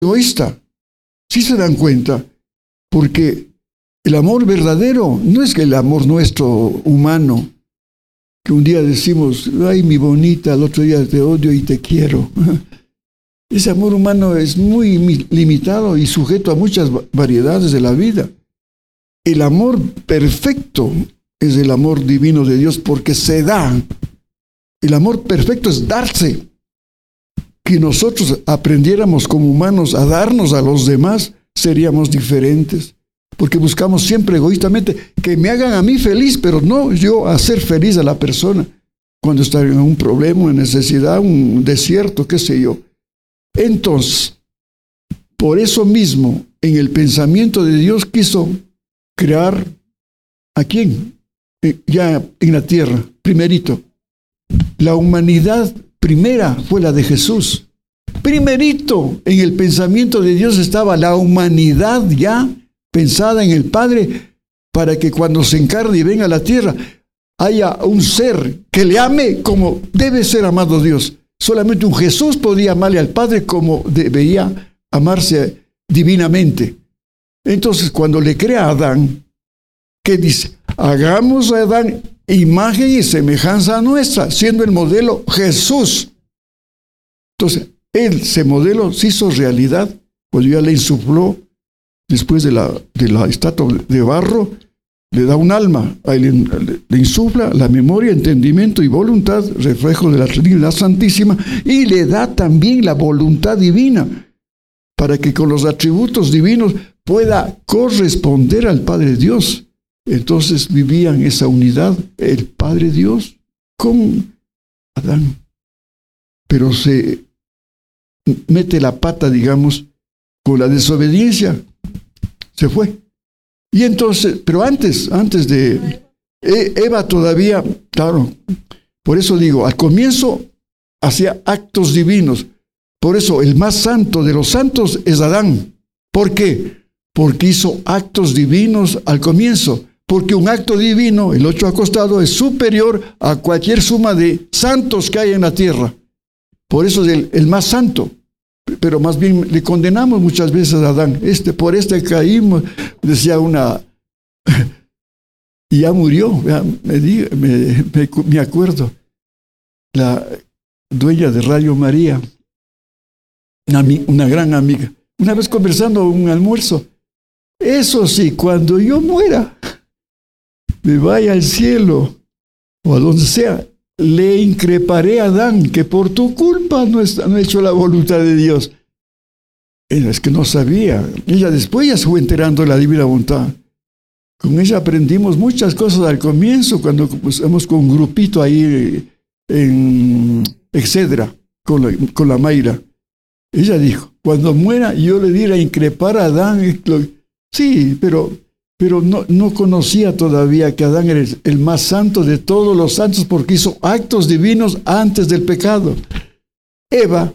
egoísta. ¿Sí se dan cuenta? Porque el amor verdadero no es que el amor nuestro humano, que un día decimos, ay, mi bonita, al otro día te odio y te quiero. Ese amor humano es muy limitado y sujeto a muchas variedades de la vida. El amor perfecto es el amor divino de Dios porque se da. El amor perfecto es darse. Que nosotros aprendiéramos como humanos a darnos a los demás, seríamos diferentes. Porque buscamos siempre egoístamente que me hagan a mí feliz, pero no yo hacer feliz a la persona cuando está en un problema, una necesidad, un desierto, qué sé yo. Entonces, por eso mismo, en el pensamiento de Dios quiso crear ¿a quién? Ya en la tierra, primerito. La humanidad primera fue la de Jesús. Primerito, en el pensamiento de Dios estaba la humanidad ya pensada en el Padre, para que cuando se encarne y venga a la tierra, haya un ser que le ame como debe ser amado Dios. Solamente un Jesús podía amarle al Padre como debería amarse divinamente. Entonces, cuando le crea a Adán, ¿qué dice? Hagamos a Adán imagen y semejanza nuestra, siendo el modelo Jesús. Entonces, él, ese modelo, se hizo realidad cuando ya le insufló, después de la estatua de barro, le da un alma, le insufla la memoria, entendimiento y voluntad, reflejo de la Trinidad Santísima, y le da también la voluntad divina, para que con los atributos divinos pueda corresponder al Padre Dios. Entonces vivían esa unidad, el Padre Dios con Adán. Pero se mete la pata, digamos, con la desobediencia, se fue. Y entonces, pero antes de Eva todavía, claro, por eso digo, al comienzo hacía actos divinos. Por eso el más santo de los santos es Adán. ¿Por qué? Porque hizo actos divinos al comienzo. Porque un acto divino, el ocho acostado, es superior a cualquier suma de santos que hay en la tierra. Por eso es el más santo. Pero más bien le condenamos muchas veces a Adán. Por este caímos, decía una, y ya murió, me acuerdo, la dueña de Radio María, una gran amiga, una vez conversando en un almuerzo, eso sí, cuando yo muera, me vaya al cielo, o a donde sea, le increparé a Adán, que por tu culpa no ha hecho la voluntad de Dios. Es que no sabía. Ella después ya se fue enterando de la divina voluntad. Con ella aprendimos muchas cosas al comienzo, cuando empezamos con un grupito ahí en Excedra, con la Mayra. Ella dijo, cuando muera yo le diré a increpar a Adán. Sí, pero no conocía todavía que Adán era el más santo de todos los santos porque hizo actos divinos antes del pecado. Eva,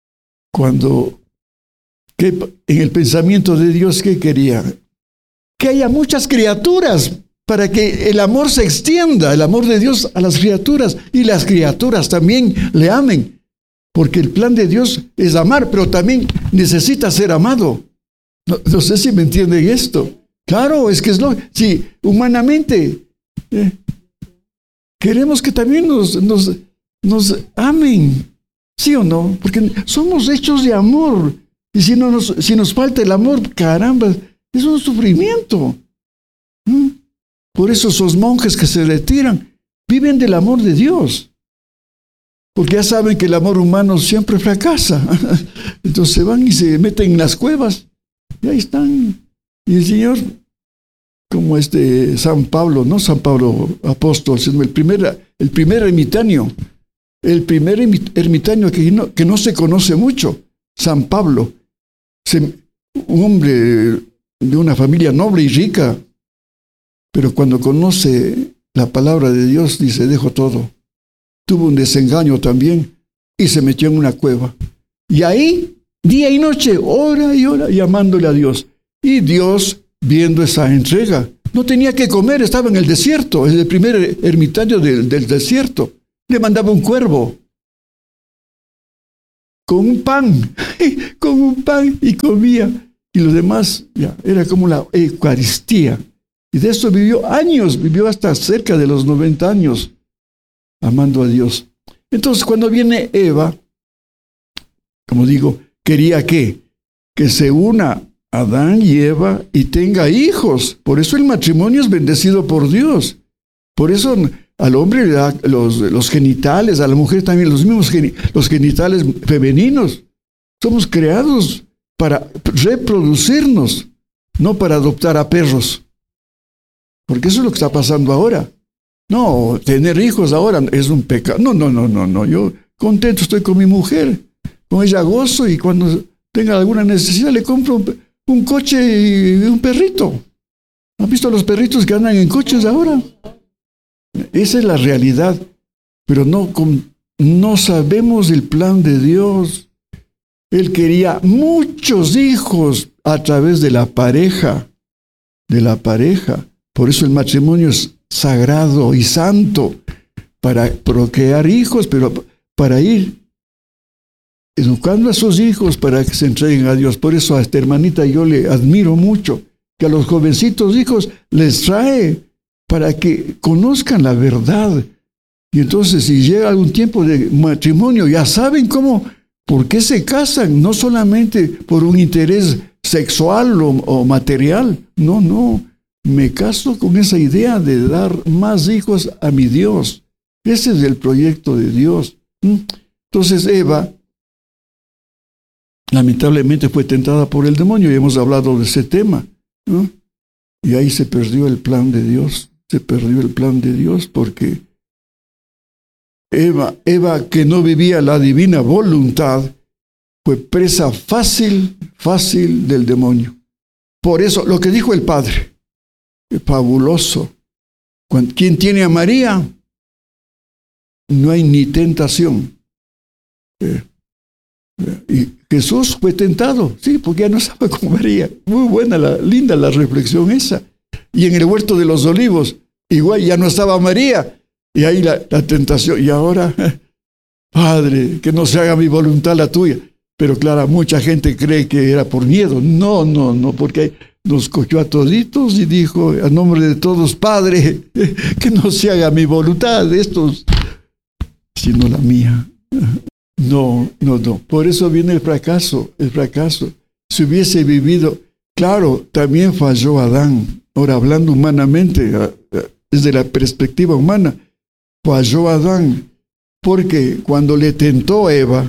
en el pensamiento de Dios, ¿qué quería? Que haya muchas criaturas para que el amor se extienda, el amor de Dios a las criaturas, y las criaturas también le amen, porque el plan de Dios es amar, pero también necesita ser amado. No sé si me entienden esto. Claro, es que es lo... Sí, humanamente queremos que también nos amen, ¿sí o no? Porque somos hechos de amor. Y si nos falta el amor, caramba, es un sufrimiento. Por eso esos monjes que se retiran viven del amor de Dios. Porque ya saben que el amor humano siempre fracasa. Entonces se van y se meten en las cuevas. Y ahí están. Y el Señor, como San Pablo, no San Pablo apóstol, sino el primer ermitaño. El primer ermitaño que no se conoce mucho, San Pablo. Un hombre de una familia noble y rica, pero cuando conoce la palabra de Dios, dice, dejo todo. Tuvo un desengaño también y se metió en una cueva. Y ahí, día y noche, hora y hora, llamándole a Dios. Y Dios, viendo esa entrega, no tenía que comer, estaba en el desierto, es el primer ermitaño del desierto. Le mandaba un cuervo. con un pan, y comía. Y los demás, ya, era como la Eucaristía. Y de esto vivió años, vivió hasta cerca de los 90 años, amando a Dios. Entonces, cuando viene Eva, como digo, quería que se una Adán y Eva y tenga hijos. Por eso el matrimonio es bendecido por Dios. Por eso al hombre le da los genitales, a la mujer también los mismos los genitales femeninos. Somos creados para reproducirnos, no para adoptar a perros. Porque eso es lo que está pasando ahora. No, tener hijos ahora es un pecado. No. Yo contento estoy con mi mujer. Con ella gozo y cuando tenga alguna necesidad le compro un coche y un perrito. ¿Han visto los perritos que andan en coches ahora? Esa es la realidad. Pero no sabemos el plan de Dios. Él quería muchos hijos a través de la pareja. Por eso el matrimonio es sagrado y santo, para procrear hijos, pero para ir educando a sus hijos para que se entreguen a Dios. Por eso a esta hermanita yo le admiro mucho, que a los jovencitos hijos les trae para que conozcan la verdad. Y entonces si llega algún tiempo de matrimonio, ya saben por qué se casan, no solamente por un interés sexual o material. No, me caso con esa idea de dar más hijos a mi Dios. Ese es el proyecto de Dios. Entonces Eva lamentablemente fue tentada por el demonio, y hemos hablado de ese tema, ¿no? Y ahí se perdió el plan de Dios. Porque Eva, que no vivía la divina voluntad, fue presa fácil del demonio. Por eso, lo que dijo el Padre, es fabuloso. Quien tiene a María, no hay ni tentación. Y Jesús fue tentado, sí, porque ya no estaba con María. Muy buena, linda la reflexión esa. Y en el huerto de los olivos, igual ya no estaba María. Y ahí la tentación. Y ahora, Padre, que no se haga mi voluntad la tuya. Pero claro, mucha gente cree que era por miedo. No, porque nos cogió a toditos y dijo, a nombre de todos, Padre, que no se haga mi voluntad de estos, sino la mía. No. Por eso viene el fracaso. Si hubiese vivido, claro, también falló Adán. Ahora, hablando humanamente, desde la perspectiva humana, falló Adán. Porque cuando le tentó Eva,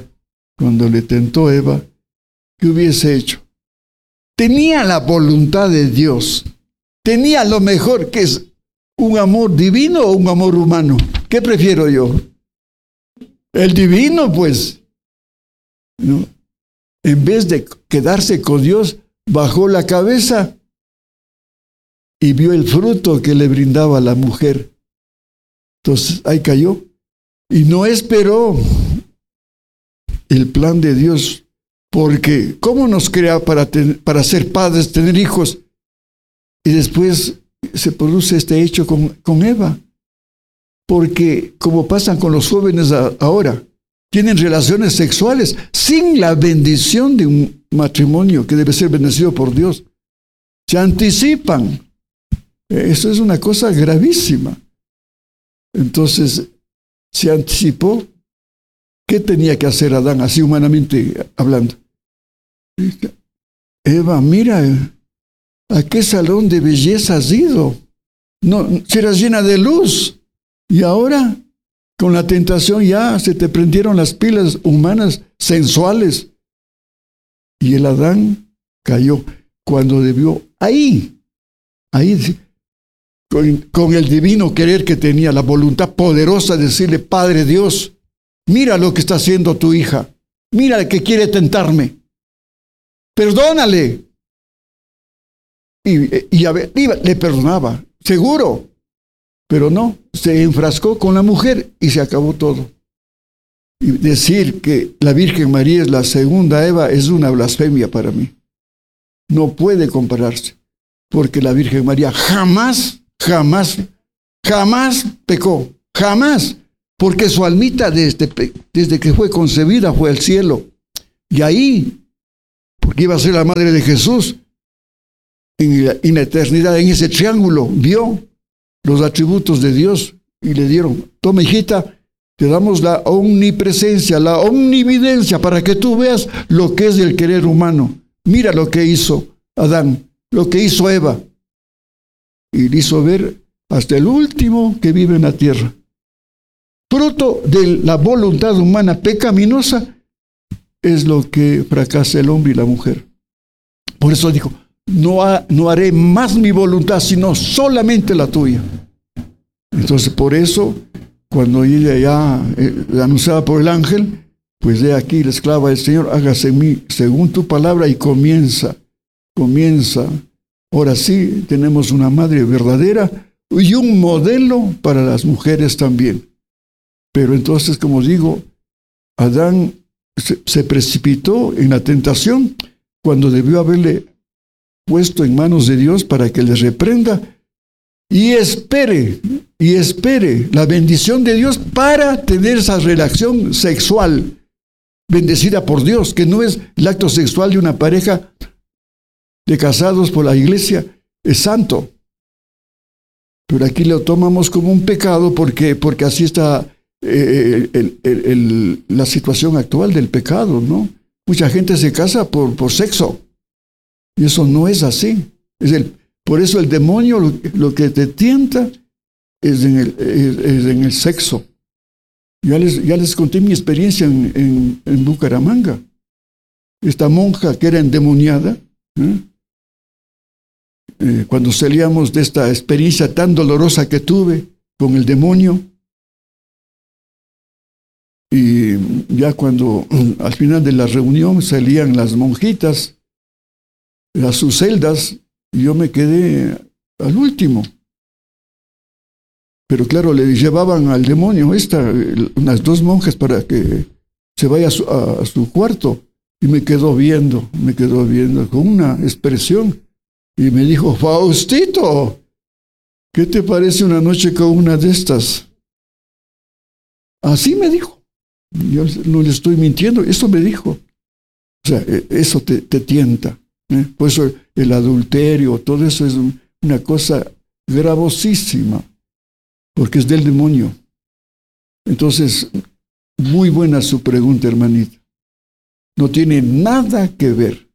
¿qué hubiese hecho? Tenía la voluntad de Dios. Tenía lo mejor, que es un amor divino o un amor humano. ¿Qué prefiero yo? El divino, pues, ¿no? En vez de quedarse con Dios, bajó la cabeza y vio el fruto que le brindaba la mujer. Entonces, ahí cayó. Y no esperó el plan de Dios, porque ¿cómo nos crea para ser padres, tener hijos? Y después se produce este hecho con Eva. Porque, como pasan con los jóvenes ahora, tienen relaciones sexuales sin la bendición de un matrimonio que debe ser bendecido por Dios. Se anticipan. Eso es una cosa gravísima. Entonces, se anticipó. ¿Qué tenía que hacer Adán, así humanamente hablando? Eva, mira, ¿a qué salón de belleza has ido? No, serás llena de luz. Y ahora, con la tentación ya se te prendieron las pilas humanas, sensuales. Y el Adán cayó cuando debió, ahí, con el divino querer que tenía, la voluntad poderosa de decirle, Padre Dios, mira lo que está haciendo tu hija, mira que quiere tentarme, perdónale. Y a ver, le perdonaba, seguro. Pero no, se enfrascó con la mujer y se acabó todo. Y decir que la Virgen María es la segunda Eva es una blasfemia para mí. No puede compararse, porque la Virgen María jamás pecó, jamás, porque su almita desde que fue concebida fue al cielo. Y ahí, porque iba a ser la madre de Jesús, en la eternidad, en ese triángulo, vio los atributos de Dios y le dieron, toma hijita, te damos la omnipresencia, la omnividencia, para que tú veas lo que es el querer humano. Mira lo que hizo Adán, lo que hizo Eva. Y le hizo ver hasta el último que vive en la tierra. Fruto de la voluntad humana pecaminosa es lo que fracasa el hombre y la mujer. Por eso dijo, no haré más mi voluntad, sino solamente la tuya. Entonces, por eso, cuando ella ya anunciada por el ángel, pues he aquí la esclava del Señor, hágase en mí según tu palabra, y comienza. Ahora sí, tenemos una madre verdadera y un modelo para las mujeres también. Pero entonces, como digo, Adán se precipitó en la tentación cuando debió haberle puesto en manos de Dios para que le reprenda y espere la bendición de Dios para tener esa relación sexual bendecida por Dios, que no es el acto sexual de una pareja de casados por la iglesia, es santo. Pero aquí lo tomamos como un pecado porque así está la situación actual del pecado, ¿no? Mucha gente se casa por sexo. Y eso no es así. Por eso el demonio lo que te tienta es en el sexo. Ya les conté mi experiencia en Bucaramanga. Esta monja que era endemoniada, cuando salíamos de esta experiencia tan dolorosa que tuve con el demonio, y ya cuando al final de la reunión salían las monjitas a sus celdas, yo me quedé al último. Pero claro, le llevaban al demonio unas 2 monjas para que se vaya a su cuarto, y me quedó viendo con una expresión, y me dijo, Faustito, ¿qué te parece una noche con una de estas? Así me dijo. Yo no le estoy mintiendo, eso me dijo. O sea, eso te tienta. Por eso el adulterio, todo eso es una cosa gravosísima, porque es del demonio. Entonces, muy buena su pregunta, hermanita. No tiene nada que ver,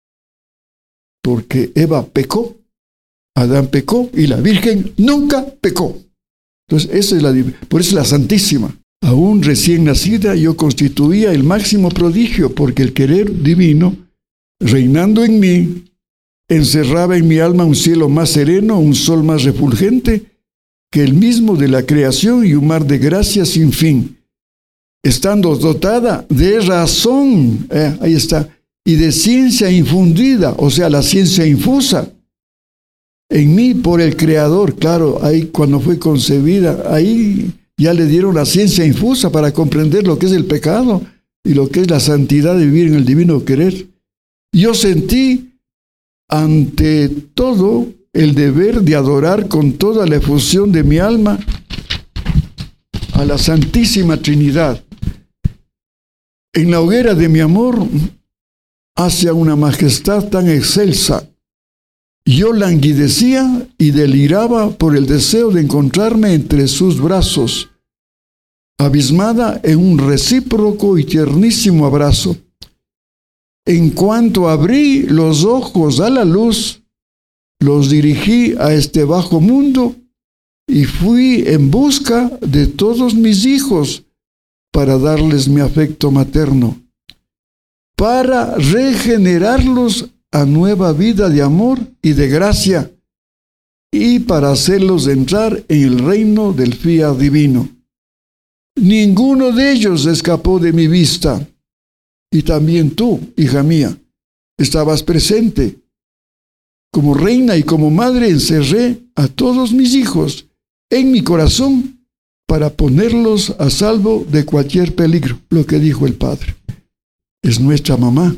porque Eva pecó, Adán pecó y la Virgen nunca pecó. Entonces, por eso es la Santísima. Aún recién nacida, yo constituía el máximo prodigio, porque el querer divino, reinando en mí, encerraba en mi alma un cielo más sereno, un sol más refulgente que el mismo de la creación, y un mar de gracia sin fin, estando dotada de razón, ahí está, y de ciencia infundida, o sea, la ciencia infusa en mí por el Creador. Claro, ahí cuando fue concebida, ahí ya le dieron la ciencia infusa para comprender lo que es el pecado y lo que es la santidad de vivir en el divino querer. Yo sentí ante todo el deber de adorar con toda la efusión de mi alma a la Santísima Trinidad. En la hoguera de mi amor hacia una majestad tan excelsa, yo languidecía y deliraba por el deseo de encontrarme entre sus brazos, abismada en un recíproco y tiernísimo abrazo. En cuanto abrí los ojos a la luz, los dirigí a este bajo mundo y fui en busca de todos mis hijos para darles mi afecto materno, para regenerarlos a nueva vida de amor y de gracia, y para hacerlos entrar en el reino del fiat divino. Ninguno de ellos escapó de mi vista, y también tú, hija mía, estabas presente. Como reina y como madre encerré a todos mis hijos en mi corazón para ponerlos a salvo de cualquier peligro, lo que dijo el Padre. Es nuestra mamá.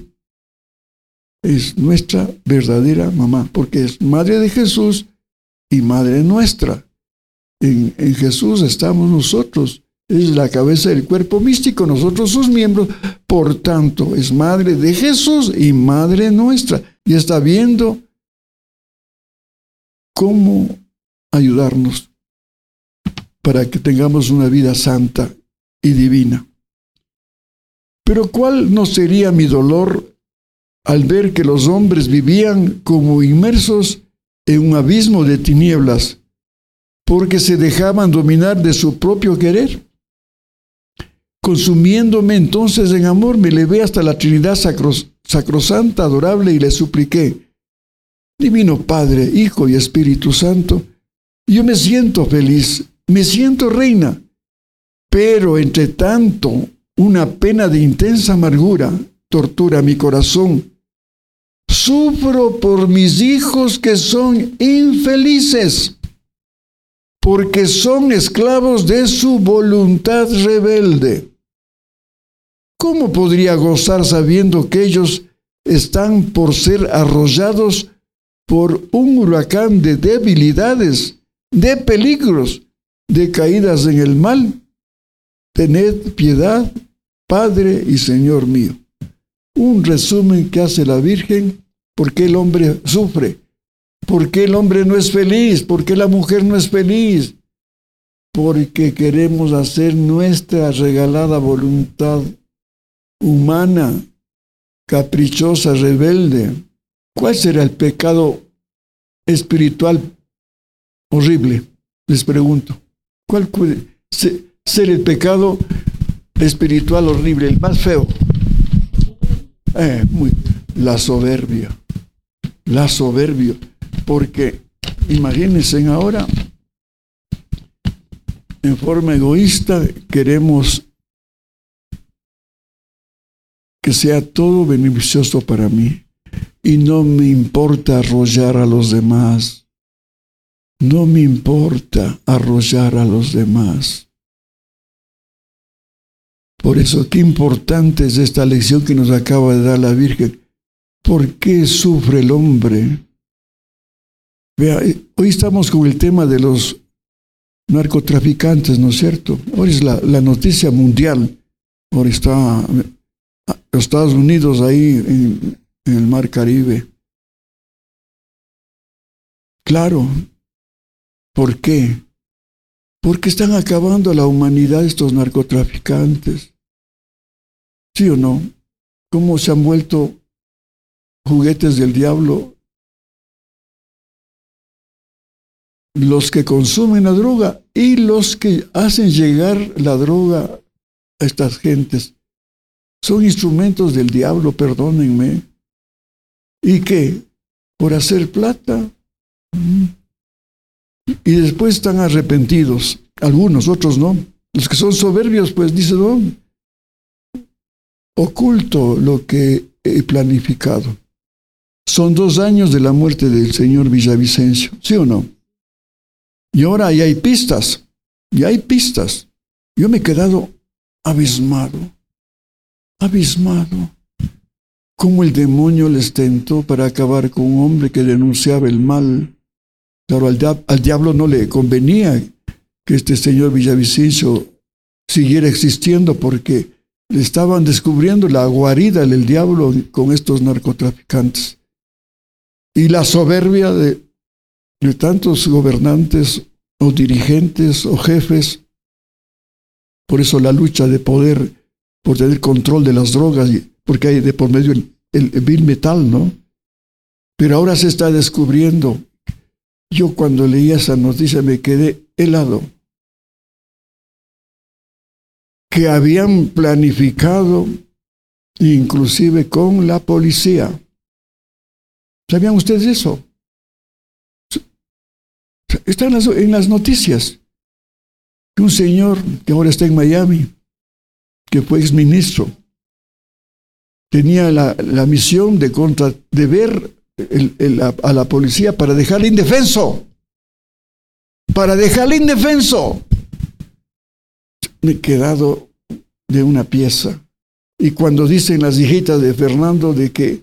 Es nuestra verdadera mamá, porque es madre de Jesús y madre nuestra. En Jesús estamos nosotros, Es la cabeza del cuerpo místico, nosotros sus miembros. Por tanto, es madre de Jesús y madre nuestra. Y está viendo cómo ayudarnos para que tengamos una vida santa y divina. Pero ¿cuál no sería mi dolor al ver que los hombres vivían como inmersos en un abismo de tinieblas, porque se dejaban dominar de su propio querer? Consumiéndome entonces en amor, me elevé hasta la Trinidad sacrosanta, adorable, y le supliqué: Divino Padre, Hijo y Espíritu Santo, yo me siento feliz, me siento reina, pero entre tanto una pena de intensa amargura tortura mi corazón. Sufro por mis hijos que son infelices, porque son esclavos de su voluntad rebelde. ¿Cómo podría gozar sabiendo que ellos están por ser arrollados por un huracán de debilidades, de peligros, de caídas en el mal? Tened piedad, Padre y Señor mío. Un resumen que hace la Virgen: ¿por qué el hombre sufre? ¿Por qué el hombre no es feliz? ¿Por qué la mujer no es feliz? Porque queremos hacer nuestra regalada voluntad humana, caprichosa, rebelde. ¿Cuál será el pecado espiritual horrible? Les pregunto. ¿Cuál puede ser el pecado espiritual horrible, el más feo? La soberbia. La soberbia. Porque imagínense ahora, en forma egoísta, queremos que sea todo beneficioso para mí. Y no me importa arrollar a los demás. No me importa arrollar a los demás. Por eso, qué importante es esta lección que nos acaba de dar la Virgen. ¿Por qué sufre el hombre? Vea, hoy estamos con el tema de los narcotraficantes, ¿no es cierto? Hoy es la noticia mundial. Ahora está los Estados Unidos ahí en el Mar Caribe. Claro. ¿Por qué? Porque están acabando a la humanidad estos narcotraficantes. ¿Sí o no? ¿Cómo se han vuelto juguetes del diablo los que consumen la droga y los que hacen llegar la droga a estas gentes? Son instrumentos del diablo, perdónenme. ¿Y qué? ¿Por hacer plata? Y después están arrepentidos. Algunos, otros no. Los que son soberbios, pues dicen: no, oculto lo que he planificado. Son 2 años de la muerte del señor Villavicencio, ¿sí o no? Y ahora ya hay pistas, ya hay pistas. Yo me he quedado abismado. Cómo el demonio les tentó para acabar con un hombre que denunciaba el mal. Claro, al diablo no le convenía que este señor Villavicencio siguiera existiendo, porque le estaban descubriendo la guarida del diablo con estos narcotraficantes. Y la soberbia de tantos gobernantes o dirigentes o jefes. Por eso la lucha de poder, por tener control de las drogas, porque hay de por medio el vil metal, ¿no? Pero ahora se está descubriendo. Yo cuando leí esa noticia me quedé helado. Que habían planificado, inclusive con la policía. ¿Sabían ustedes eso? Está en las noticias. Un señor que ahora está en Miami, que fue exministro, tenía la misión de ver a la policía para dejarle indefenso. Para dejarle indefenso. Me he quedado de una pieza. Y cuando dicen las hijitas de Fernando de que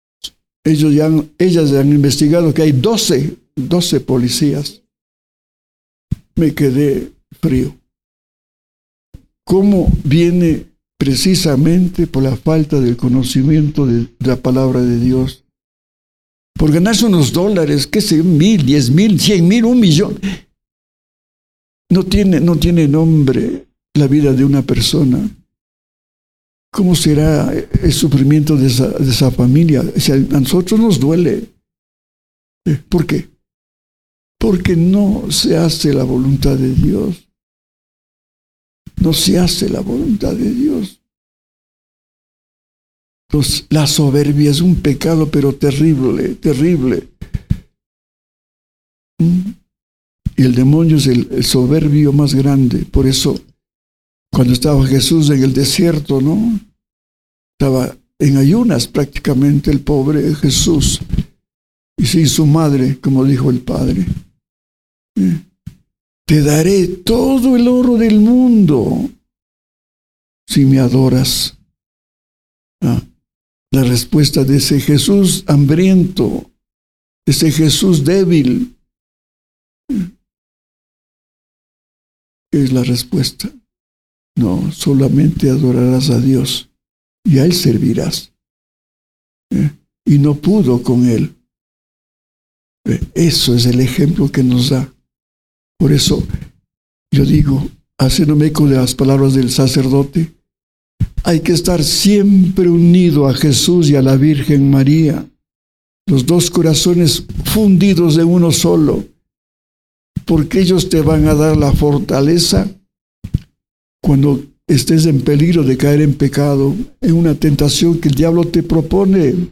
ellas han investigado que hay 12 policías, me quedé frío. ¿Cómo viene? Precisamente por la falta del conocimiento de la palabra de Dios. Por ganarse unos dólares, qué sé, 1,000, 10,000, 100,000, 1,000,000. No tiene nombre la vida de una persona. ¿Cómo será el sufrimiento de esa familia? Si a nosotros nos duele. ¿Por qué? Porque no se hace la voluntad de Dios. No se hace la voluntad de Dios. Entonces, la soberbia es un pecado, pero terrible, terrible. Y el demonio es el soberbio más grande. Por eso, cuando estaba Jesús en el desierto, ¿no? Estaba en ayunas prácticamente el pobre Jesús. Y sin su madre, como dijo el Padre. Te daré todo el oro del mundo si me adoras. La respuesta de ese Jesús hambriento, ese Jesús débil, es la respuesta. No, solamente adorarás a Dios y a Él servirás. Y no pudo con Él. Eso es el ejemplo que nos da. Por eso yo digo, haciéndome eco de las palabras del sacerdote, hay que estar siempre unido a Jesús y a la Virgen María, los dos corazones fundidos de uno solo, porque ellos te van a dar la fortaleza cuando estés en peligro de caer en pecado, en una tentación que el diablo te propone.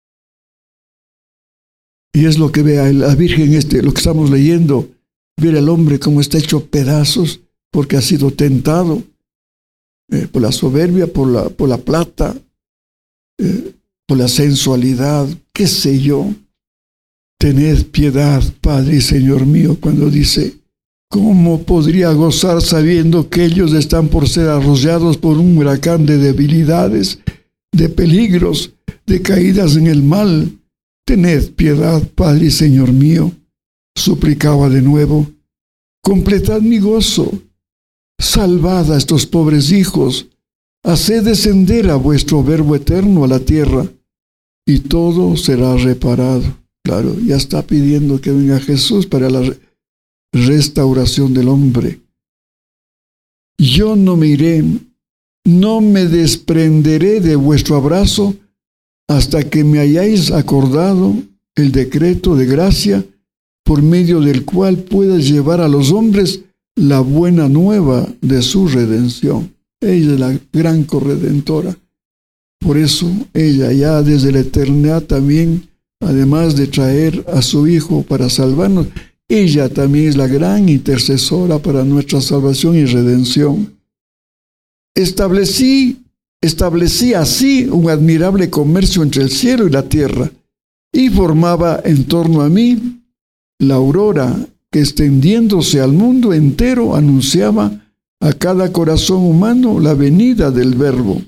Y es lo que ve a la Virgen, lo que estamos leyendo, ver al hombre como está hecho pedazos porque ha sido tentado por la soberbia, por la plata, por la sensualidad, qué sé yo. Tened piedad, Padre y Señor mío, cuando dice, ¿cómo podría gozar sabiendo que ellos están por ser arrollados por un huracán de debilidades, de peligros, de caídas en el mal? Tened piedad, Padre y Señor mío, suplicaba de nuevo, completad mi gozo, salvad a estos pobres hijos, haced descender a vuestro Verbo eterno a la tierra, y todo será reparado. Claro, ya está pidiendo que venga Jesús para la restauración del hombre. Yo no me iré, no me desprenderé de vuestro abrazo hasta que me hayáis acordado el decreto de gracia por medio del cual puedas llevar a los hombres la buena nueva de su redención. Ella es la gran corredentora. Por eso ella ya desde la eternidad también, además de traer a su Hijo para salvarnos, ella también es la gran intercesora para nuestra salvación y redención. Establecí así un admirable comercio entre el cielo y la tierra, y formaba en torno a mí la aurora que, extendiéndose al mundo entero, anunciaba a cada corazón humano la venida del Verbo.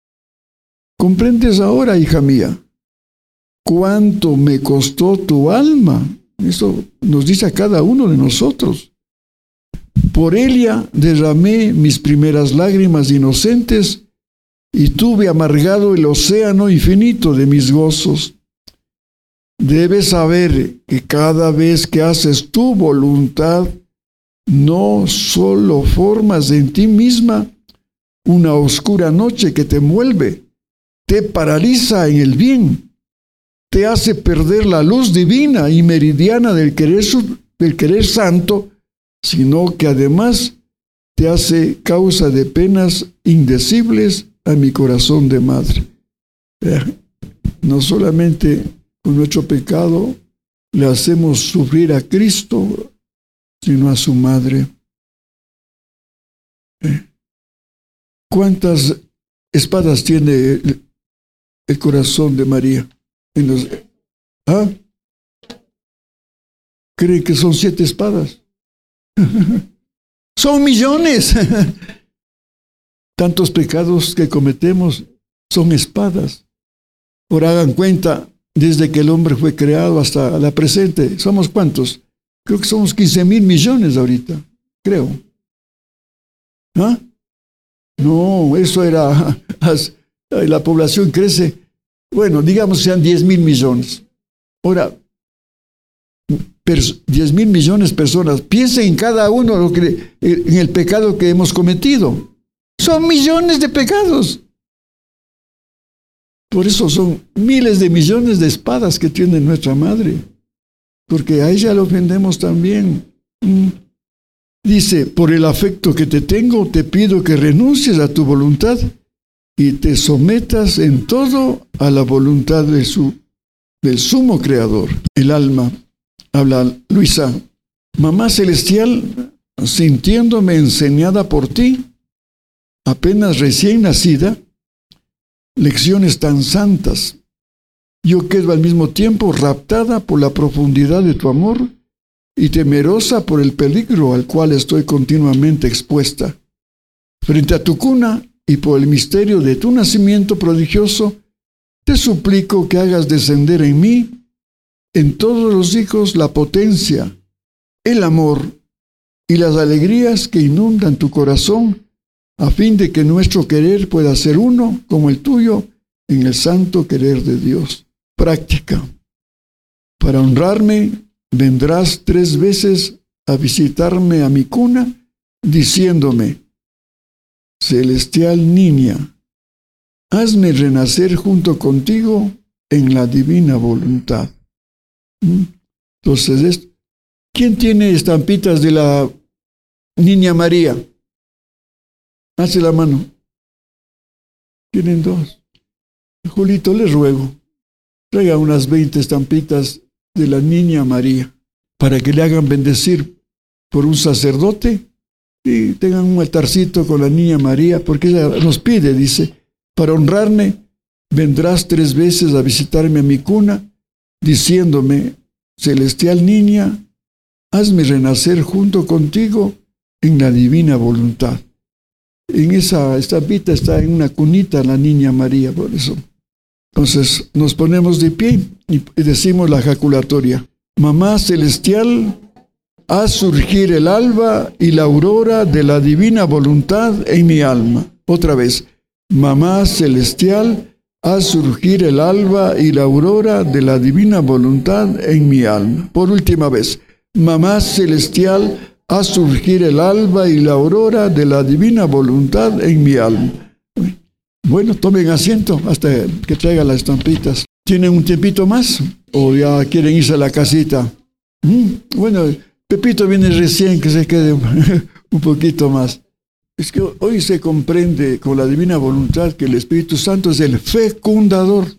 ¿Comprendes ahora, hija mía, cuánto me costó tu alma? Eso nos dice a cada uno de nosotros. Por ella derramé mis primeras lágrimas inocentes y tuve amargado el océano infinito de mis gozos. Debes saber que cada vez que haces tu voluntad, no solo formas en ti misma una oscura noche que te envuelve, te paraliza en el bien, te hace perder la luz divina y meridiana del querer santo, sino que además te hace causa de penas indecibles a mi corazón de madre. No solamente con nuestro pecado le hacemos sufrir a Cristo, sino a su madre. ¿Cuántas espadas tiene el corazón de María? ¿Creen que son 7 espadas? Son millones. Tantos pecados que cometemos son espadas. Ahora hagan cuenta, desde que el hombre fue creado hasta la presente, ¿somos cuántos? Creo que somos 15,000 millones ahorita, creo. No, eso era, la población crece, bueno, digamos sean 10.000 millones. Ahora, 10.000 millones de personas, piensen en cada uno en el pecado que hemos cometido. Son millones de pecados. Por eso son miles de millones de espadas que tiene nuestra madre, porque a ella la ofendemos también. Dice, por el afecto que te tengo, te pido que renuncies a tu voluntad y te sometas en todo a la voluntad del sumo creador. El alma, habla Luisa, mamá celestial, sintiéndome enseñada por ti, apenas recién nacida, lecciones tan santas, yo quedo al mismo tiempo raptada por la profundidad de tu amor y temerosa por el peligro al cual estoy continuamente expuesta. Frente a tu cuna y por el misterio de tu nacimiento prodigioso, te suplico que hagas descender en mí, en todos los hijos, la potencia, el amor y las alegrías que inundan tu corazón, a fin de que nuestro querer pueda ser uno como el tuyo en el santo querer de Dios. Práctica. Para honrarme, vendrás 3 veces a visitarme a mi cuna, diciéndome, celestial niña, hazme renacer junto contigo en la divina voluntad. Entonces, ¿quién tiene estampitas de la Niña María? Hace la mano. Tienen 2. Julito, les ruego, traiga unas 20 estampitas de la Niña María para que le hagan bendecir por un sacerdote y tengan un altarcito con la Niña María, porque ella nos pide, dice, para honrarme, vendrás 3 veces a visitarme a mi cuna, diciéndome, celestial niña, hazme renacer junto contigo en la divina voluntad. En esa estampita está en una cunita la Niña María, por eso. Entonces nos ponemos de pie y decimos la ejaculatoria. Mamá celestial, haz surgir el alba y la aurora de la divina voluntad en mi alma. Otra vez. Mamá celestial, haz surgir el alba y la aurora de la divina voluntad en mi alma. Por última vez. Mamá celestial, haz surgir el alba y la aurora de la divina voluntad en mi alma. Bueno, tomen asiento hasta que traigan las estampitas. ¿Tienen un tiempito más? ¿O ya quieren irse a la casita? Bueno, Pepito viene recién, que se quede un poquito más. Es que hoy se comprende con la divina voluntad que el Espíritu Santo es el fecundador,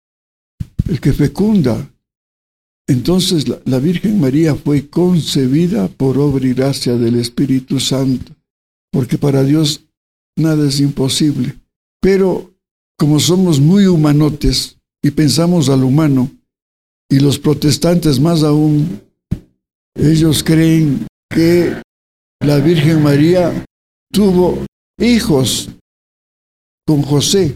el que fecunda. Entonces la Virgen María fue concebida por obra y gracia del Espíritu Santo, porque para Dios nada es imposible. Pero como somos muy humanotes y pensamos al humano, y los protestantes más aún, ellos creen que la Virgen María tuvo hijos con José.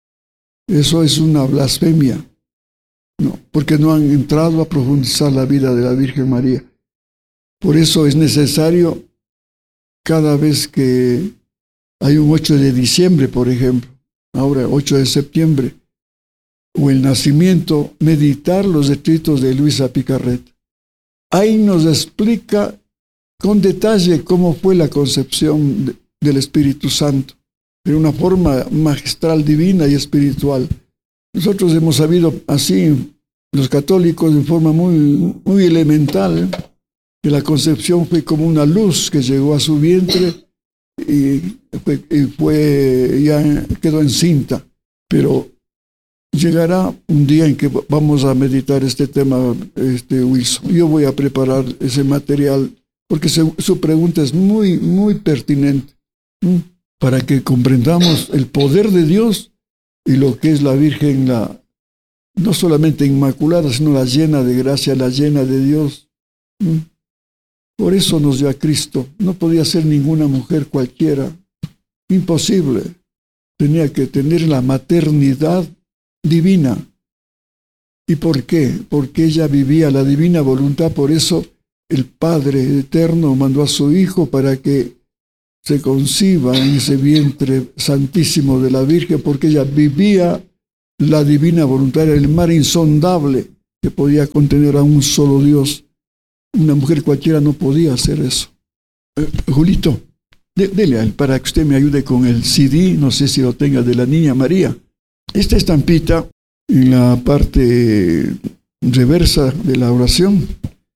Eso es una blasfemia. No, porque no han entrado a profundizar la vida de la Virgen María. Por eso es necesario, cada vez que hay un 8 de diciembre, por ejemplo, ahora 8 de septiembre, o el nacimiento, meditar los escritos de Luisa Picarret. Ahí nos explica con detalle cómo fue la concepción del Espíritu Santo, de una forma magistral, divina y espiritual. Nosotros hemos sabido así, los católicos, en forma muy elemental, que la concepción fue como una luz que llegó a su vientre y ya quedó encinta. Pero llegará un día en que vamos a meditar este tema, Wilson. Yo voy a preparar ese material porque su pregunta es muy pertinente, para que comprendamos el poder de Dios y lo que es la Virgen, no solamente inmaculada, sino la llena de gracia, la llena de Dios. Por eso nos dio a Cristo. No podía ser ninguna mujer cualquiera. Imposible. Tenía que tener la maternidad divina. ¿Y por qué? Porque ella vivía la divina voluntad. Por eso el Padre Eterno mandó a su Hijo para que se conciba en ese vientre santísimo de la Virgen, porque ella vivía la divina voluntad, el mar insondable que podía contener a un solo Dios. Una mujer cualquiera no podía hacer eso. Julito, dele a él para que usted me ayude con el CD, no sé si lo tenga, de la Niña María. Esta estampita, en la parte reversa de la oración,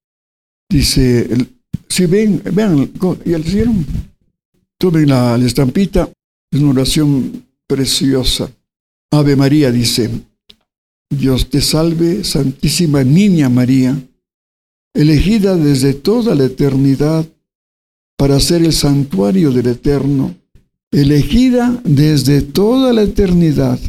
dice, si vean, ¿ya lo hicieron? Tomen la estampita, es una oración preciosa. Ave María dice, Dios te salve, Santísima Niña María, elegida desde toda la eternidad para ser el santuario del Eterno, elegida desde toda la eternidad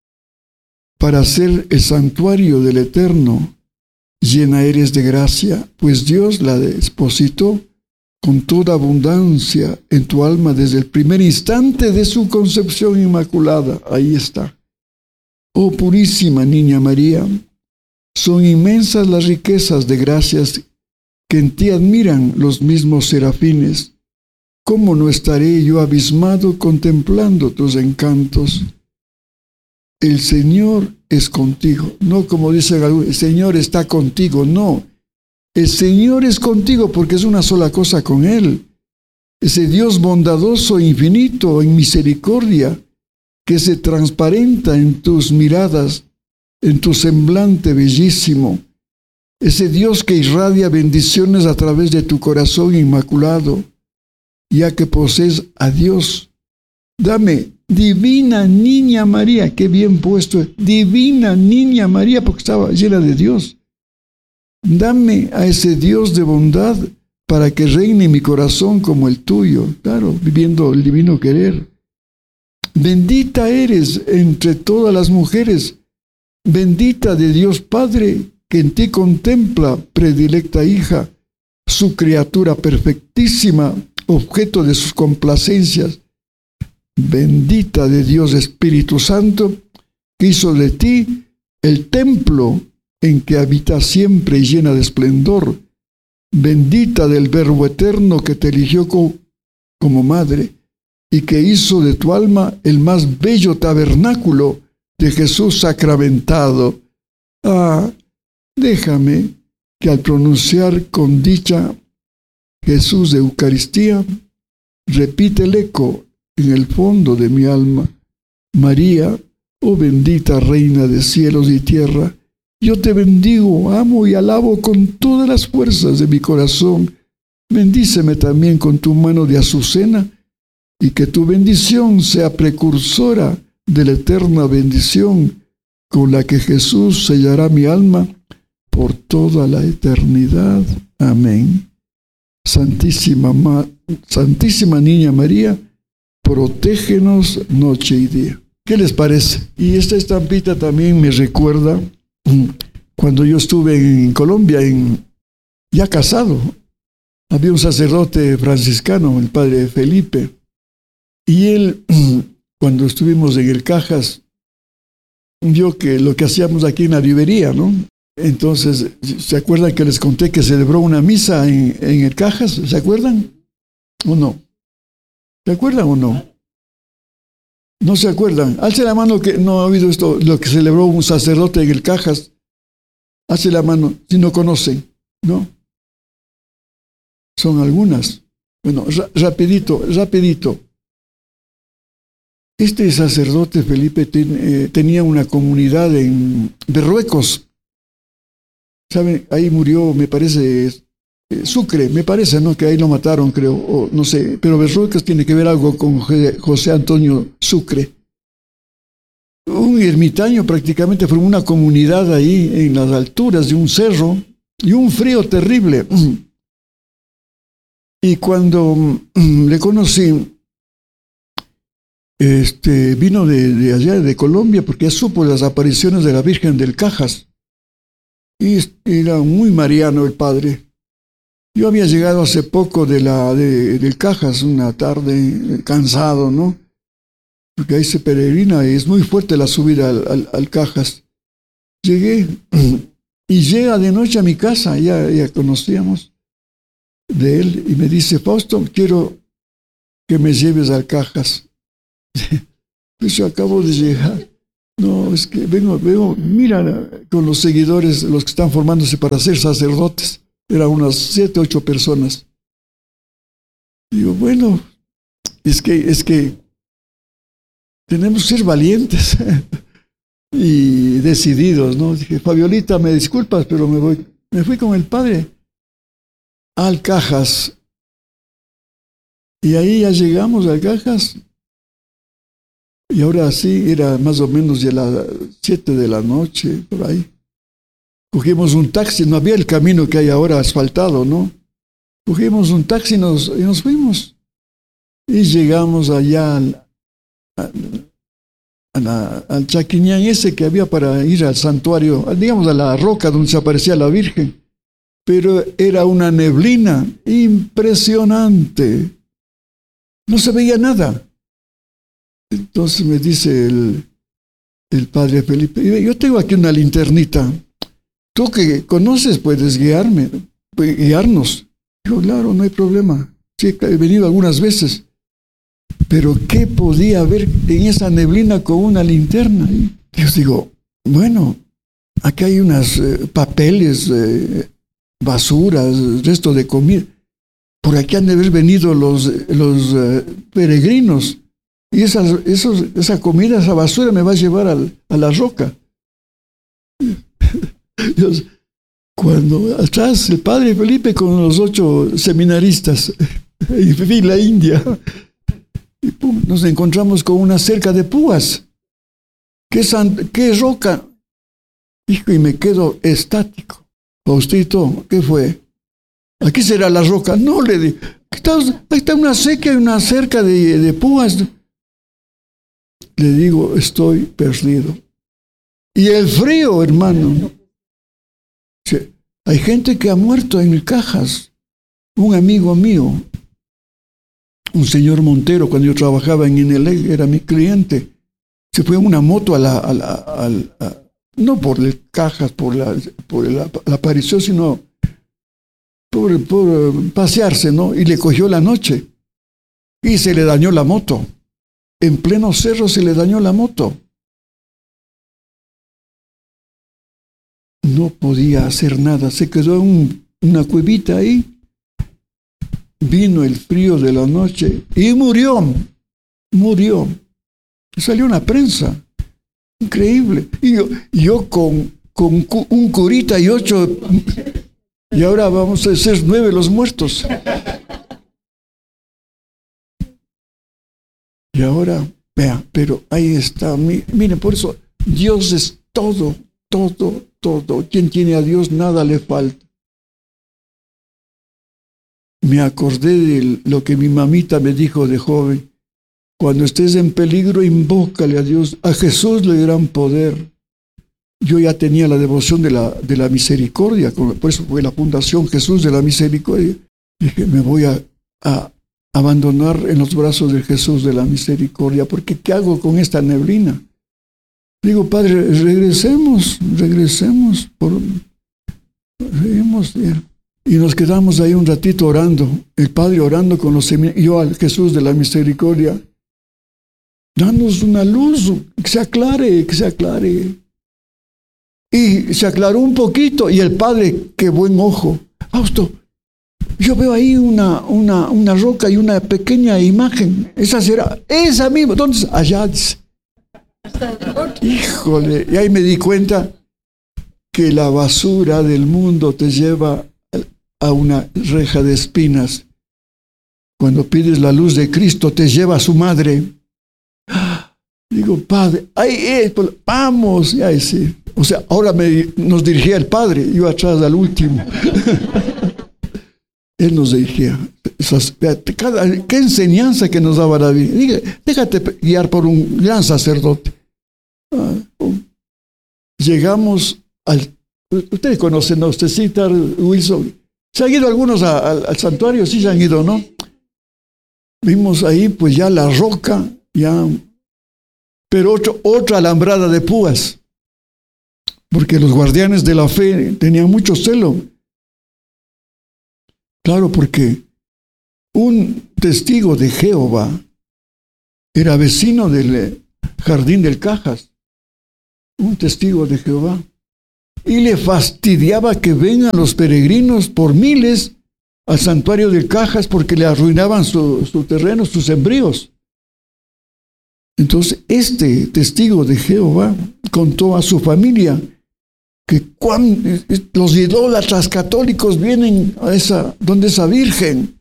para ser el santuario del Eterno, llena eres de gracia, pues Dios la depositó con toda abundancia en tu alma desde el primer instante de su concepción inmaculada. Ahí está. Oh purísima Niña María, son inmensas las riquezas de gracias que en ti admiran los mismos serafines. ¿Cómo no estaré yo abismado contemplando tus encantos? El Señor es contigo. No como dicen algunos, el Señor está contigo. No, el Señor es contigo porque es una sola cosa con Él. Ese Dios bondadoso e infinito en misericordia que se transparenta en tus miradas, en tu semblante bellísimo. Ese Dios que irradia bendiciones a través de tu corazón inmaculado, ya que posees a Dios. Dame, divina Niña María, qué bien puesto, divina Niña María, porque estaba llena de Dios. Dame a ese Dios de bondad para que reine mi corazón como el tuyo, claro, viviendo el divino querer. Bendita eres entre todas las mujeres, bendita de Dios Padre, que en ti contempla, predilecta hija, su criatura perfectísima, objeto de sus complacencias. Bendita de Dios Espíritu Santo, que hizo de ti el templo en que habita siempre y llena de esplendor. Bendita del Verbo eterno que te eligió como madre y que hizo de tu alma el más bello tabernáculo de Jesús sacramentado. Déjame que al pronunciar con dicha Jesús de Eucaristía, repite el eco en el fondo de mi alma. María, oh bendita Reina de cielos y tierra, yo te bendigo, amo y alabo con todas las fuerzas de mi corazón. Bendíceme también con tu mano de azucena y que tu bendición sea precursora de la eterna bendición con la que Jesús sellará mi alma por toda la eternidad. Amén. Santísima Niña María, protégenos noche y día. ¿Qué les parece? Y esta estampita también me recuerda cuando yo estuve en Colombia, ya casado. Había un sacerdote franciscano, el padre Felipe, y él, cuando estuvimos en el Cajas, vio que lo que hacíamos aquí en la librería, ¿no? Entonces, ¿se acuerdan que les conté que celebró una misa en el Cajas? ¿Se acuerdan? ¿O no? ¿Se acuerdan o no? ¿No se acuerdan? Alce la mano que no ha oído esto, lo que celebró un sacerdote en el Cajas. Alce la mano si no conocen, ¿no? Son algunas. Bueno, rapidito. Este sacerdote Felipe tenía una comunidad en Berruecos. ¿Saben? Ahí murió, me parece, Sucre, me parece, ¿no? Que ahí lo mataron, creo, o no sé. Pero Berruecos tiene que ver algo con José Antonio Sucre. Un ermitaño prácticamente formó una comunidad ahí en las alturas de un cerro y un frío terrible. Y cuando le conocí, vino de allá, de Colombia, porque ya supo las apariciones de la Virgen del Cajas. Y era muy mariano el padre. Yo había llegado hace poco del Cajas, una tarde, cansado, ¿no? Porque ahí se peregrina y es muy fuerte la subida al Cajas. Llegué y llega de noche a mi casa, ya conocíamos de él, y me dice: Fausto, quiero que me lleves a Cajas. Pues yo acabo de llegar. No, es que vengo, mira, con los seguidores, los que están formándose para ser sacerdotes. Eran unas 7, 8 personas. Digo, bueno, es que tenemos que ser valientes y decididos, ¿no? Dije, Fabiolita, me disculpas, pero me voy. Me fui con el padre al Cajas. Y ahí ya llegamos a Cajas. Y ahora sí, era más o menos ya las 7 de la noche, por ahí. Cogimos un taxi, no había el camino que hay ahora asfaltado, ¿no? Cogimos un taxi y nos fuimos. Y llegamos allá al Chaquiñán ese que había para ir al santuario, digamos a la roca donde se aparecía la Virgen. Pero era una neblina impresionante. No se veía nada. Entonces me dice el padre Felipe, yo tengo aquí una linternita. Tú que conoces puedes guiarnos. Digo, claro, no hay problema. Sí, he venido algunas veces. Pero ¿qué podía haber en esa neblina con una linterna? Yo digo, bueno, aquí hay unos papeles, basuras, resto de comida. Por aquí han de haber venido los peregrinos. Y esa comida, esa basura me va a llevar a la roca. Dios, cuando atrás el padre Felipe con los 8 seminaristas y la India, y pum, nos encontramos con una cerca de púas. ¿Qué roca? Hijo, y me quedo estático. Faustito, ¿qué fue? ¿Aquí será la roca? No, le digo, ahí está una seca y una cerca de púas. Le digo, estoy perdido. Y el frío, hermano. Hay gente que ha muerto en Cajas. Un amigo mío, un señor Montero, cuando yo trabajaba en INELEC, era mi cliente. Se fue en una moto no por el Cajas, por la aparición, sino por pasearse, ¿no? Y le cogió la noche. Y se le dañó la moto. En pleno cerro se le dañó la moto. No podía hacer nada. Se quedó en una cuevita ahí. Vino el frío de la noche y murió. Murió. Salió una prensa. Increíble. Y yo con un curita y 8. Y ahora vamos a ser 9 los muertos. Y ahora, vea, pero ahí está. Miren, por eso Dios es todo, todo, todo. Quien tiene a Dios nada le falta. Me acordé de lo que mi mamita me dijo de joven. Cuando estés en peligro, invócale a Dios. A Jesús le darán poder. Yo ya tenía la devoción de la misericordia, por eso fue la Fundación Jesús de la Misericordia. Dije, me voy a abandonar en los brazos de Jesús de la Misericordia, porque ¿qué hago con esta neblina? Digo, Padre, regresemos. Y nos quedamos ahí un ratito orando, el Padre orando con los seminarios, yo al Jesús de la Misericordia. Danos una luz, que se aclare. Y se aclaró un poquito, y el Padre, qué buen ojo. Fausto, yo veo ahí una roca y una pequeña imagen. Esa será, esa misma. Entonces, allá dice. Híjole, y ahí me di cuenta que la basura del mundo te lleva a una reja de espinas. Cuando pides la luz de Cristo, te lleva a su madre. Digo, Padre, ahí vamos, ya sí. O sea, ahora nos dirigía el Padre, yo atrás al último. Él nos dirigía. Qué enseñanza que nos daba la vida. Déjate guiar por un gran sacerdote. Llegamos ustedes conocen, ¿no? Usted cita, Wilson. ¿Se han ido algunos al santuario? Sí, se han ido, ¿no? Vimos ahí, pues ya la roca, ya. Pero otra alambrada de púas. Porque los guardianes de la fe tenían mucho celo. Claro, porque un testigo de Jehová. Era vecino del Jardín del Cajas, un testigo de Jehová. Y le fastidiaba que vengan los peregrinos por miles al santuario del Cajas porque le arruinaban su terreno, sus sembríos. Entonces, este testigo de Jehová contó a su familia que los idólatras católicos vienen a donde esa virgen.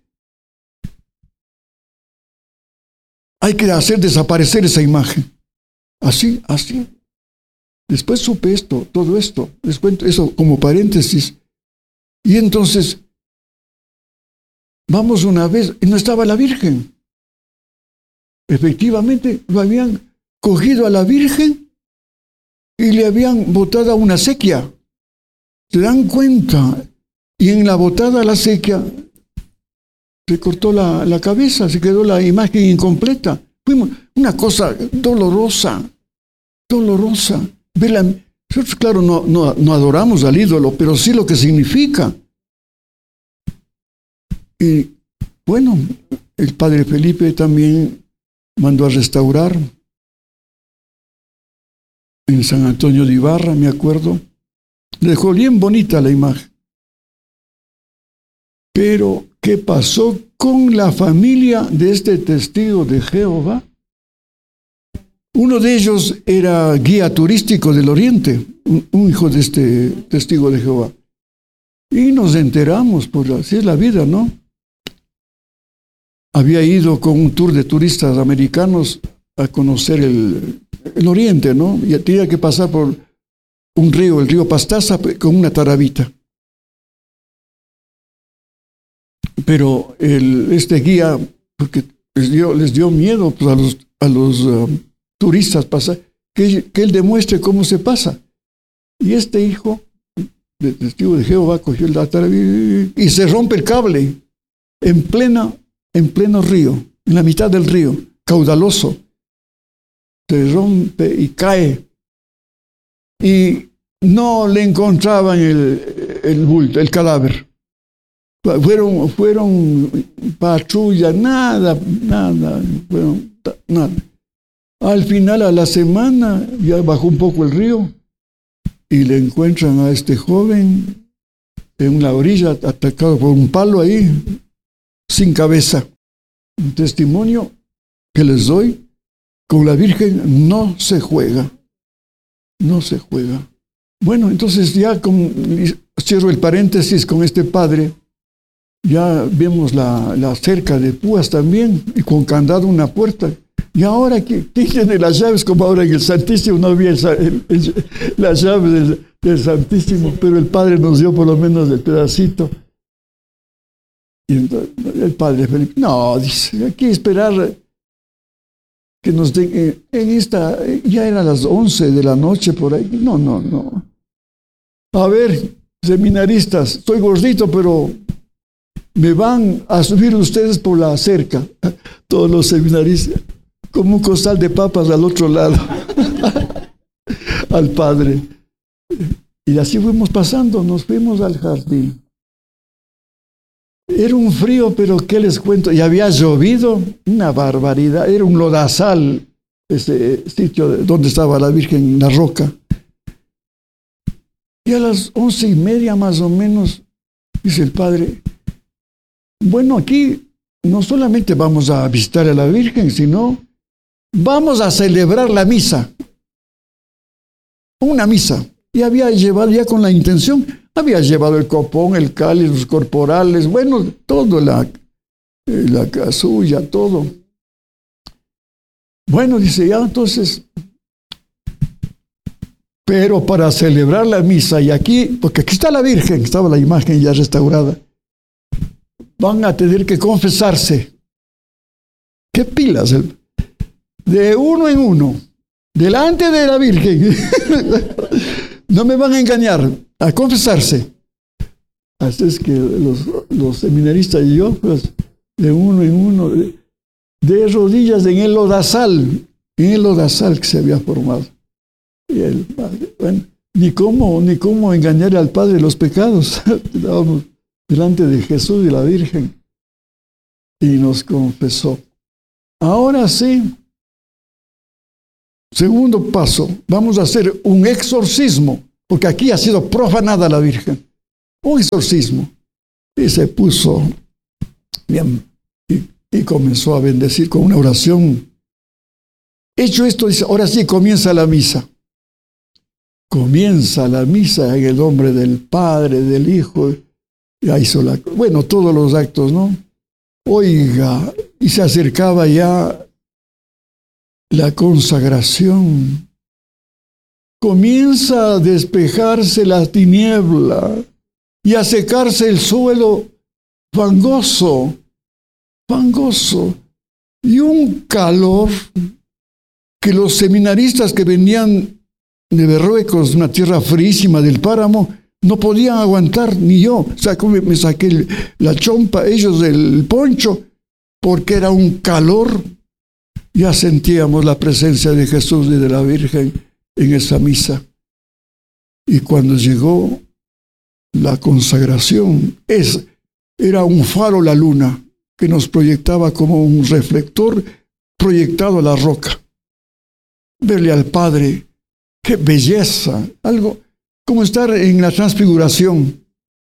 Hay que hacer desaparecer esa imagen. Así. Después supe todo esto. Les cuento eso como paréntesis. Y entonces, vamos una vez, y no estaba la virgen. Efectivamente, lo habían cogido a la virgen y le habían botado a una acequia. ¿Se dan cuenta? Y en la botada a la acequia se cortó la cabeza, se quedó la imagen incompleta. Fue una cosa dolorosa. Nosotros, claro, no adoramos al ídolo, pero sí lo que significa. Y bueno, el padre Felipe también mandó a restaurar en San Antonio de Ibarra, me acuerdo. Dejó bien bonita la imagen. Pero, ¿qué pasó con la familia de este testigo de Jehová? Uno de ellos era guía turístico del Oriente, un hijo de este testigo de Jehová. Y nos enteramos, pues así es la vida, ¿no? Había ido con un tour de turistas americanos a conocer el Oriente, ¿no? Y tenía que pasar por un río, el río Pastaza, con una tarabita. Pero este guía, porque les dio miedo pues, a los turistas pasar, que él demuestre cómo se pasa. Y este hijo de testigo de Jehová cogió la tarabita y se rompe el cable en pleno río, en la mitad del río, caudaloso. Se rompe y cae. Y no le encontraban el bulto, el cadáver. Fueron patrulla, nada. Al final, a la semana, ya bajó un poco el río y le encuentran a este joven en una orilla, atacado por un palo ahí, sin cabeza. Un testimonio que les doy, con la Virgen no se juega. Bueno, entonces ya cierro el paréntesis con este padre. Ya vemos la cerca de púas también, y con candado una puerta. Y ahora, ¿quién tiene las llaves? Como ahora en el Santísimo no había las llaves del Santísimo, pero el Padre nos dio por lo menos el pedacito. Y entonces, el Padre Felipe, no, dice, hay que esperar que nos den, ya eran las 11 de la noche por ahí. No. A ver, seminaristas, estoy gordito, pero me van a subir ustedes por la cerca, todos los seminaristas, como un costal de papas al otro lado, al Padre. Y así fuimos pasando, nos fuimos al jardín. Era un frío, pero ¿qué les cuento? Y había llovido, una barbaridad, era un lodazal, ese sitio donde estaba la Virgen, la roca. Y a las 11:30 más o menos, dice el Padre, bueno, aquí no solamente vamos a visitar a la Virgen, sino vamos a celebrar la misa. Una misa. Y había llevado ya con la intención, había llevado el copón, el cáliz, los corporales, bueno, todo, la casulla, todo. Bueno, dice, ya entonces, pero para celebrar la misa, y aquí, porque aquí está la Virgen, estaba la imagen ya restaurada, van a tener que confesarse. ¿Qué pilas? De uno en uno, delante de la Virgen. No me van a engañar, a confesarse. Así es que los seminaristas y yo, pues, de uno en uno, de rodillas en el lodazal que se había formado. Y el Padre, bueno, ni cómo engañar al Padre los pecados. Estábamos delante de Jesús y la Virgen. y nos confesó. Ahora sí, segundo paso, vamos a hacer un exorcismo, porque aquí ha sido profanada la Virgen. Un exorcismo. Y se puso bien y comenzó a bendecir con una oración. Hecho esto, dice, ahora sí comienza la misa. Comienza la misa en el nombre del Padre, del Hijo. Ya hizo todos los actos, ¿no? Oiga, y se acercaba ya la consagración. Comienza a despejarse la tiniebla y a secarse el suelo fangoso, y un calor que los seminaristas que venían de Berruecos, una tierra frísima del páramo, no podían aguantar, ni yo. O sea, me saqué la chompa, ellos el poncho, porque era un calor. Ya sentíamos la presencia de Jesús y de la Virgen en esa misa. Y cuando llegó la consagración, era un faro la luna, que nos proyectaba como un reflector proyectado a la roca. Verle al Padre, qué belleza, algo como estar en la transfiguración.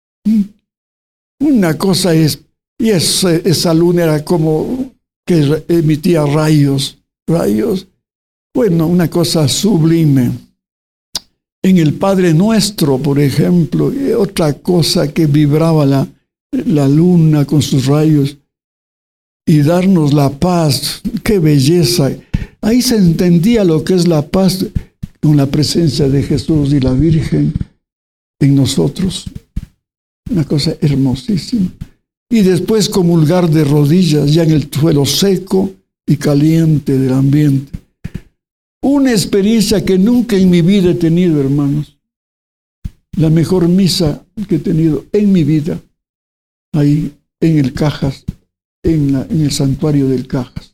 Una cosa es, y esa luna era como que emitía rayos. Bueno, una cosa sublime. En el Padre Nuestro, por ejemplo, otra cosa que vibraba la luna con sus rayos y darnos la paz, qué belleza. Ahí se entendía lo que es la paz con la presencia de Jesús y la Virgen en nosotros. Una cosa hermosísima. Y después comulgar de rodillas, ya en el suelo seco y caliente del ambiente. Una experiencia que nunca en mi vida he tenido, hermanos. La mejor misa que he tenido en mi vida, ahí en el Cajas, en el santuario del Cajas.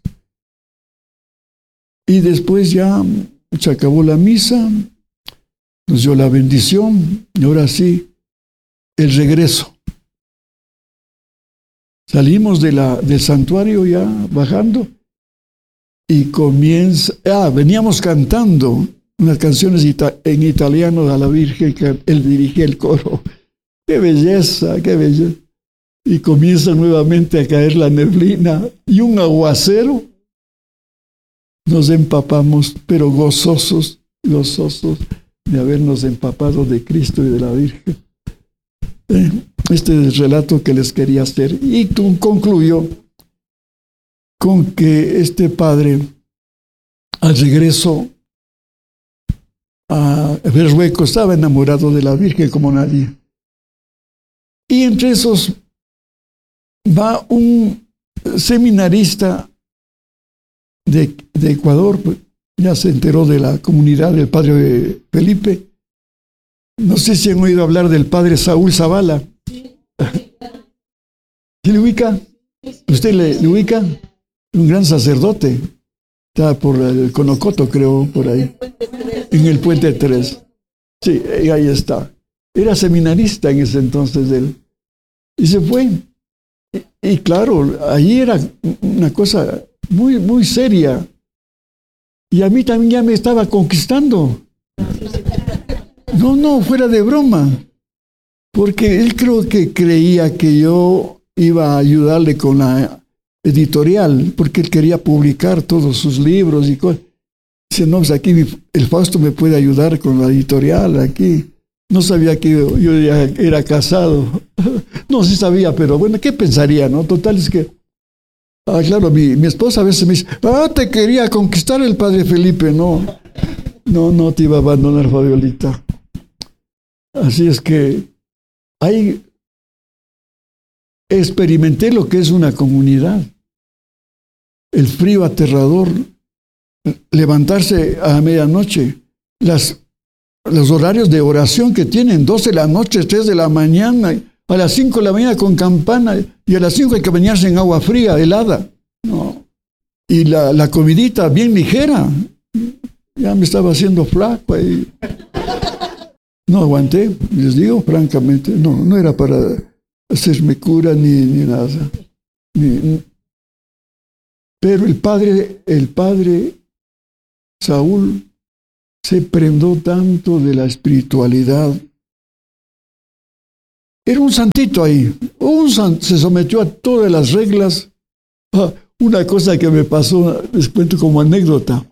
Y después ya se acabó la misa, nos dio la bendición, y ahora sí, el regreso. Salimos del santuario ya bajando y veníamos cantando unas canciones en italiano a la Virgen, que él dirigía el coro. ¡Qué belleza, qué belleza! Y comienza nuevamente a caer la neblina y un aguacero. Nos empapamos, pero gozosos de habernos empapado de Cristo y de la Virgen. Este es el relato que les quería hacer. Y concluyó con que este padre, al regreso a Berruecos, estaba enamorado de la Virgen como nadie. Y entre esos va un seminarista de Ecuador, ya se enteró de la comunidad del padre Felipe. No sé si han oído hablar del padre Saúl Zavala. ¿Sí le ubica? ¿Usted le ubica? Un gran sacerdote. Está por el Conocoto, creo, por ahí. En el Puente 3. Sí, ahí está. Era seminarista en ese entonces él. Y se fue. Y claro, allí era una cosa muy, muy seria. Y a mí también ya me estaba conquistando. No, fuera de broma. Porque él creo que creía que yo iba a ayudarle con la editorial, porque él quería publicar todos sus libros y cosas. Dice, no, pues aquí el Fausto me puede ayudar con la editorial aquí. No sabía que yo ya era casado. No, sí sabía, pero bueno, ¿qué pensaría, no? Total es que, claro, mi esposa a veces me dice, te quería conquistar el padre Felipe. No te iba a abandonar, Fabiolita. Así es que ahí experimenté lo que es una comunidad. El frío aterrador, levantarse a medianoche, los horarios de oración que tienen, 12 de la noche, 3 de la mañana, a las 5 de la mañana con campana, y a las 5 hay que bañarse en agua fría, helada. No. Y la comidita bien ligera. Ya me estaba haciendo flaco ahí. No aguanté, les digo francamente, no era para hacerme cura ni nada. Pero el padre Saúl se prendó tanto de la espiritualidad. Era un santito ahí. Se sometió a todas las reglas. Una cosa que me pasó, les cuento como anécdota.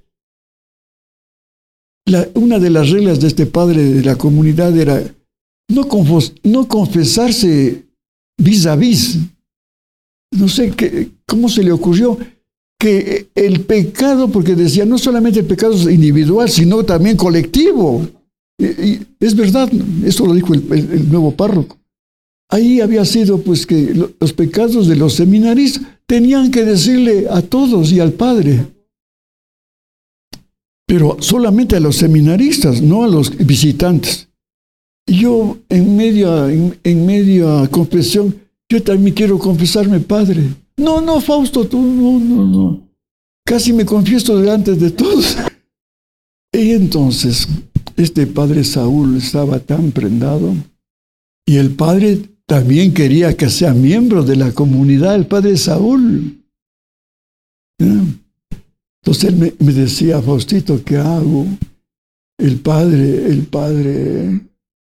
Una de las reglas de este padre de la comunidad era no confesarse vis a vis. No sé cómo se le ocurrió que el pecado, porque decía, no solamente el pecado es individual, sino también colectivo. Y es verdad, eso lo dijo el nuevo párroco. Ahí había sido pues que los pecados de los seminaristas tenían que decirle a todos y al padre. Pero solamente a los seminaristas, no a los visitantes. Y yo en media confesión, yo también quiero confesarme, padre. No, Fausto, tú no. Casi me confieso delante de todos. Y entonces, este padre Saúl estaba tan prendado, y el padre también quería que sea miembro de la comunidad, el padre Saúl. Entonces él me decía, Faustito, ¿qué hago? El padre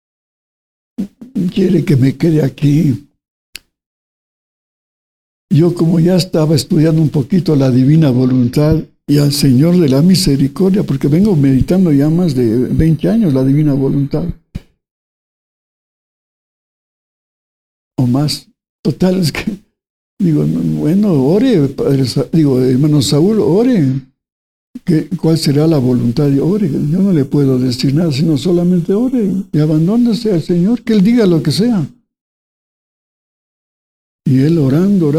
quiere que me quede aquí. Yo, como ya estaba estudiando un poquito la divina voluntad y al Señor de la misericordia, porque vengo meditando ya más de 20 años la divina voluntad, o más. Total, es que digo, bueno, ore, hermano Saúl, ore. ¿Cuál será la voluntad? Ore. Yo no le puedo decir nada, sino solamente ore y abandónese al Señor, que Él diga lo que sea. Y él orando,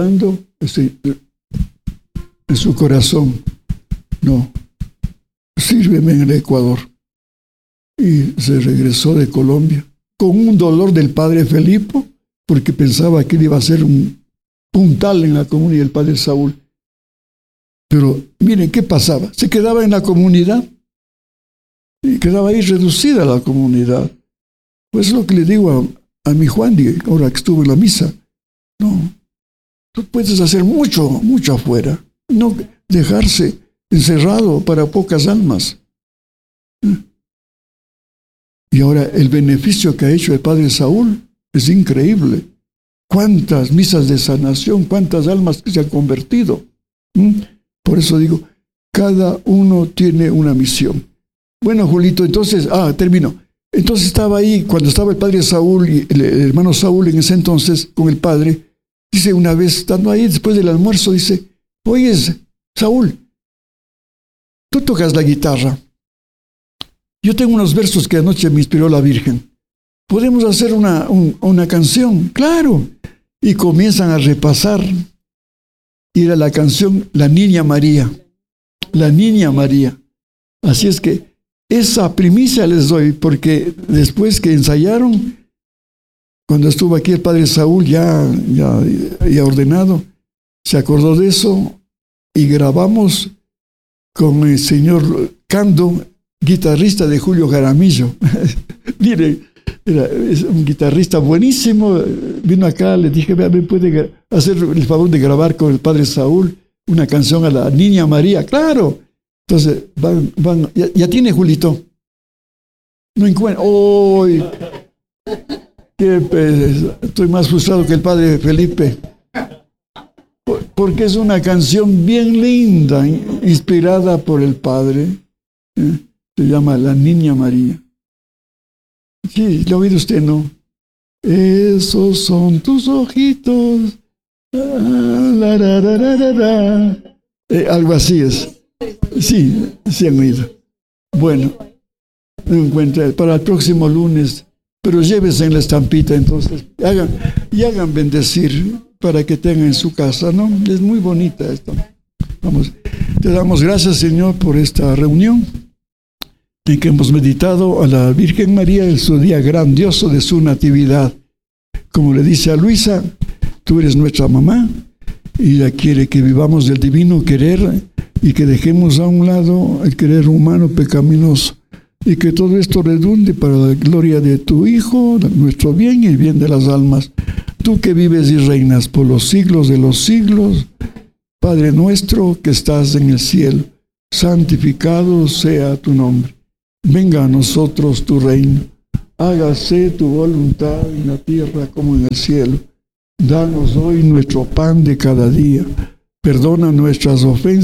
en su corazón, no, sírveme en el Ecuador. Y se regresó de Colombia con un dolor del padre Felipe, porque pensaba que él iba a ser un puntal en la comunidad del padre Saúl. Pero miren qué pasaba, se quedaba en la comunidad y quedaba ahí reducida la comunidad. Pues es lo que le digo a mi Juan, ahora que estuvo en la misa. No, tú puedes hacer mucho afuera, no dejarse encerrado para pocas almas. Y ahora el beneficio que ha hecho el padre Saúl es increíble. Cuántas misas de sanación, cuántas almas que se han convertido. Por eso digo, cada uno tiene una misión. Bueno, Julito, entonces, termino. Entonces estaba ahí, cuando estaba el padre Saúl y el hermano Saúl en ese entonces con el padre, dice una vez, estando ahí después del almuerzo, dice, oye, Saúl, tú tocas la guitarra. Yo tengo unos versos que anoche me inspiró la Virgen. ¿Podemos hacer una canción? Claro. Y comienzan a repasar. Y era la canción La Niña María. La Niña María. Así es que esa primicia les doy, porque después que ensayaron, cuando estuvo aquí el padre Saúl ya ordenado, se acordó de eso y grabamos con el señor Cando, guitarrista de Julio Jaramillo. Mire, es un guitarrista buenísimo. Vino acá, le dije, ¿me puede hacer el favor de grabar con el padre Saúl una canción a la Niña María? ¡Claro! Entonces, ya tiene Julito. No encuentro. ¡Uy! Estoy más frustrado que el padre Felipe. Porque es una canción bien linda, inspirada por el padre. Se llama La Niña María. Sí, ¿lo ha oído usted, no? Esos son tus ojitos. Algo así es. Sí, sí han oído. Bueno, no encuentra para el próximo lunes, pero llévese en la estampita entonces. Hagan bendecir para que tengan en su casa, ¿no? Es muy bonita esto. Vamos, te damos gracias, Señor, por esta reunión en que hemos meditado a la Virgen María en su día grandioso de su natividad. Como le dice a Luisa, tú eres nuestra mamá y ella quiere que vivamos del divino querer y que dejemos a un lado el querer humano pecaminoso y que todo esto redunde para la gloria de tu Hijo, nuestro bien y el bien de las almas. Tú que vives y reinas por los siglos de los siglos. Padre nuestro que estás en el cielo, santificado sea tu nombre. Venga a nosotros tu reino. Hágase tu voluntad en la tierra como en el cielo. Danos hoy nuestro pan de cada día. Perdona nuestras ofensas